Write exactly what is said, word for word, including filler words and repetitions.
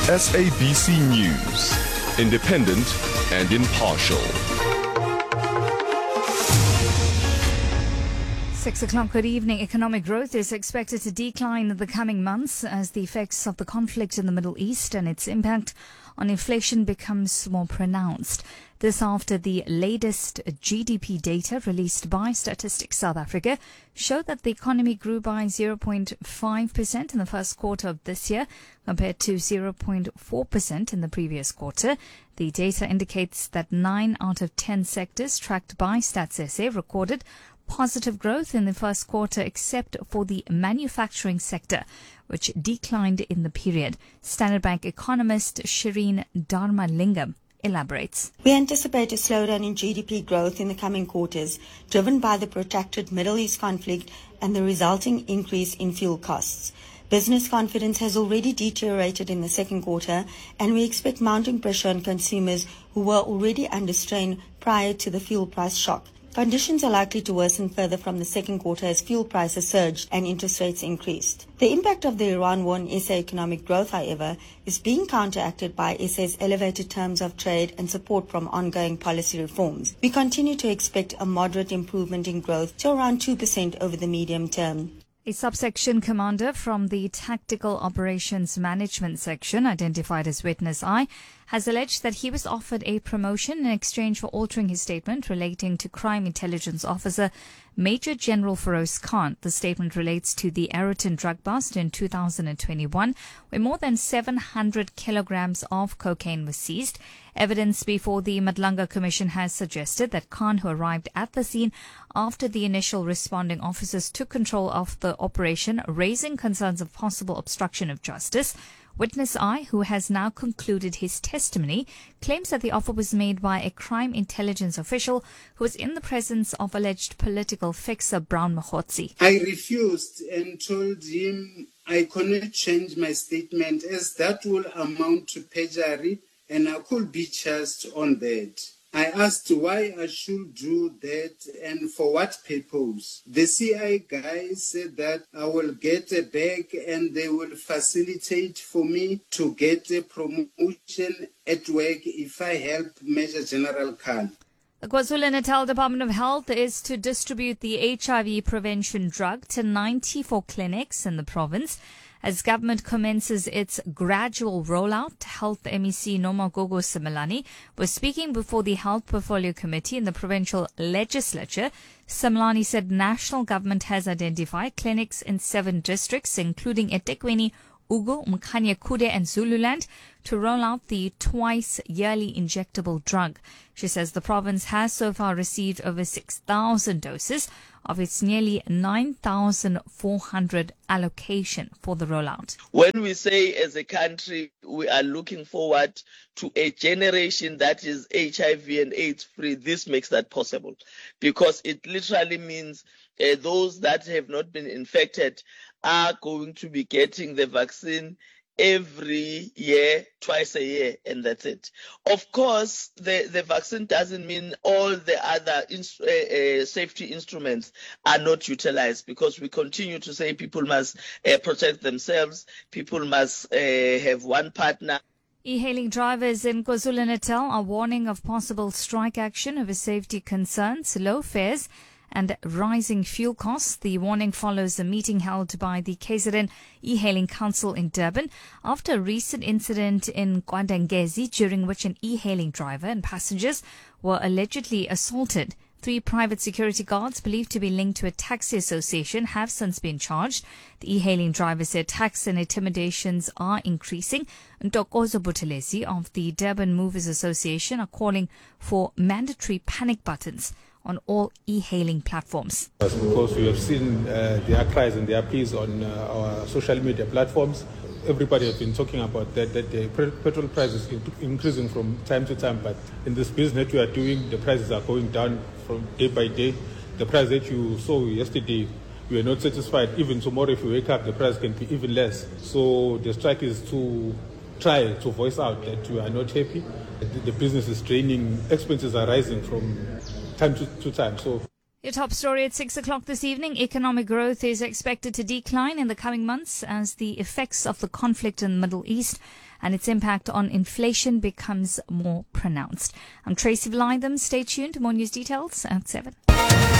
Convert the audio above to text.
S A B C News, independent and impartial. Six o'clock, good evening. Economic growth is expected to decline in the coming months as the effects of the conflict in the Middle East and its impact on inflation becomes more pronounced. This after the latest G D P data released by Statistics South Africa showed that the economy grew by zero point five percent in the first quarter of this year compared to zero point four percent in the previous quarter. The data indicates that nine out of ten sectors tracked by Stats S A recorded positive growth in the first quarter except for the manufacturing sector, which declined in the period. Standard Bank economist Shireen Dharmalingam elaborates. We anticipate a slowdown in G D P growth in the coming quarters, driven by the protracted Middle East conflict and the resulting increase in fuel costs. Business confidence has already deteriorated in the second quarter, and we expect mounting pressure on consumers who were already under strain prior to the fuel price shock. Conditions are likely to worsen further from the second quarter as fuel prices surged and interest rates increased. The impact of the Iran war on S A economic growth, however, is being counteracted by S A's elevated terms of trade and support from ongoing policy reforms. We continue to expect a moderate improvement in growth to around two percent over the medium term. A subsection commander from the Tactical Operations Management Section, identified as Witness I, has alleged that he was offered a promotion in exchange for altering his statement relating to Crime Intelligence Officer Major General Feroz Khan. The statement relates to the Aeroton drug bust in two thousand twenty-one, where more than seven hundred kilograms of cocaine was seized. Evidence before the Madlanga Commission has suggested that Khan, who arrived at the scene after the initial responding officers took control of the operation, raising concerns of possible obstruction of justice. Witness I, who has now concluded his testimony, claims that the offer was made by a crime intelligence official who was in the presence of alleged political fixer Brown Mahotsi. I refused and told him I couldn't change my statement as that will amount to perjury and I could be charged on that. I asked why I should do that and for what purpose. The C I guy said that I will get a bag and they will facilitate for me to get a promotion at work if I help Major General Khan. The KwaZulu-Natal Department of Health is to distribute the H I V prevention drug to ninety-four clinics in the province. As government commences its gradual rollout, Health M E C Nomagogo Simelane was speaking before the Health Portfolio Committee in the provincial legislature. Simelane said national government has identified clinics in seven districts, including eThekwini, Ugu, Mkhanya-Kude and Zululand, to roll out the twice-yearly injectable drug. She says the province has so far received over six thousand doses of its nearly nine thousand four hundred allocation for the rollout. When we say as a country we are looking forward to a generation that is H I V and AIDS free, this makes that possible because it literally means uh, those that have not been infected are going to be getting the vaccine every year, twice a year, and that's it. Of course, the, the vaccine doesn't mean all the other ins- uh, uh, safety instruments are not utilized because we continue to say people must uh, protect themselves, people must uh, have one partner. E-hailing drivers in KwaZulu-Natal are warning of possible strike action over safety concerns, low fares and rising fuel costs. The warning follows a meeting held by the K Z N E-Hailing Council in Durban after a recent incident in Kwadangezi during which an e-hailing driver and passengers were allegedly assaulted. Three private security guards believed to be linked to a taxi association have since been charged. The e-hailing driver said attacks and intimidations are increasing. Ntokozo Buthelezi of the Durban Movers Association are calling for mandatory panic buttons on all e-hailing platforms. Because we have seen uh, their cries and their pleas on uh, our social media platforms. Everybody has been talking about that, that the petrol prices is increasing from time to time, but in this business we are doing, the prices are going down from day by day. The price that you saw yesterday, we are not satisfied. Even tomorrow if you wake up, the price can be even less. So the strike is to try to voice out that we are not happy. The, the business is draining, expenses are rising from time to, to time. So Your top story at six o'clock this evening. Economic growth is expected to decline in the coming months as the effects of the conflict in the Middle East and its impact on inflation becomes more pronounced. I'm Tracy Valaydham. Stay tuned. More news details at seven.